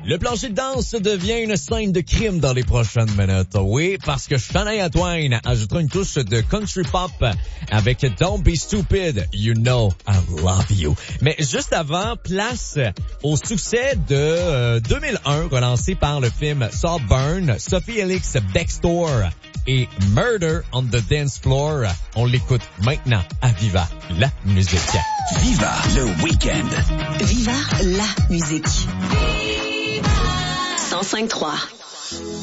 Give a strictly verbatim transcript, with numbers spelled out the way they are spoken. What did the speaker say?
Le plancher de danse devient une scène de crime dans les prochaines minutes. Oui, parce que Shania Twain ajoutera une touche de country pop avec Don't Be Stupid, You Know I Love You. Mais juste avant, place au succès de euh, deux mille un, relancé par le film Saltburn, Sophie Elix Bextor et Murder on the Dance Floor. On l'écoute maintenant à Viva la musique. Viva le week-end. Viva la musique. cent cinq trois.